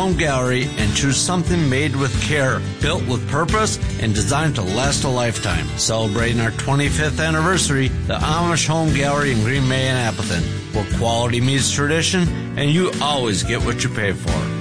Home Gallery and choose something made with care, built with purpose, and designed to last a lifetime. Celebrating our 25th anniversary, the Amish Home Gallery in Green Bay and Appleton, where quality meets tradition and you always get what you pay for.